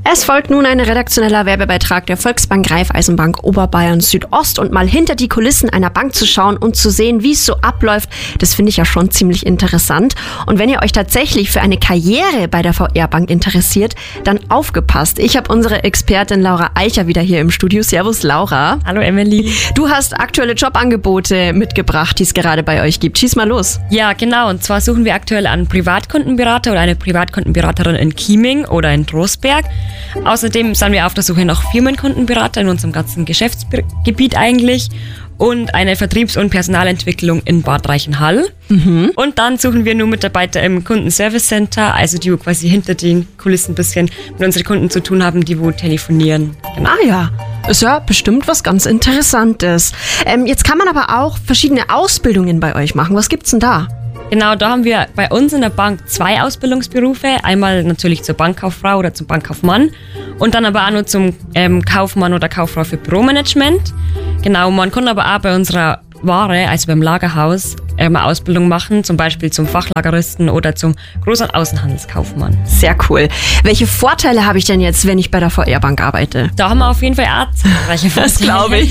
Es folgt nun ein redaktioneller Werbebeitrag der Volksbank Raiffeisenbank Oberbayern Südost und mal hinter die Kulissen einer Bank zu schauen und zu sehen, wie es so abläuft, das finde ich ja schon ziemlich interessant. Und wenn ihr euch tatsächlich für eine Karriere bei der VR-Bank interessiert, dann aufgepasst. Ich habe unsere Expertin Laura Eicher wieder hier im Studio. Servus Laura. Hallo Emily. Du hast aktuelle Jobangebote mitgebracht, die es gerade bei euch gibt. Schieß mal los. Ja, genau. Und zwar suchen wir aktuell einen Privatkundenberater oder eine Privatkundenberaterin in Chieming oder in Trostberg. Außerdem sind wir auf der Suche nach Firmenkundenberater in unserem ganzen Geschäftsgebiet eigentlich und eine Vertriebs- und Personalentwicklung in Bad Reichenhall. Und dann suchen wir nur Mitarbeiter im Kundenservice Center, also die quasi hinter den Kulissen ein bisschen mit unseren Kunden zu tun haben, die wo telefonieren. Genau. Ah ja, ist ja bestimmt was ganz Interessantes. Jetzt kann man aber auch verschiedene Ausbildungen bei euch machen. Was gibt's denn da? Genau, da haben wir bei uns in der Bank 2 Ausbildungsberufe. Einmal natürlich zur Bankkauffrau oder zum Bankkaufmann und dann aber auch noch zum Kaufmann oder Kauffrau für Büromanagement. Genau, man kann aber auch bei unserer Ware, also beim Lagerhaus, eine Ausbildung machen, zum Beispiel zum Fachlageristen oder zum Groß- und Außenhandelskaufmann. Sehr cool. Welche Vorteile habe ich denn jetzt, wenn ich bei der VR-Bank arbeite? Da haben wir auf jeden Fall auch zahlreiche Vorteile. Das glaube ich.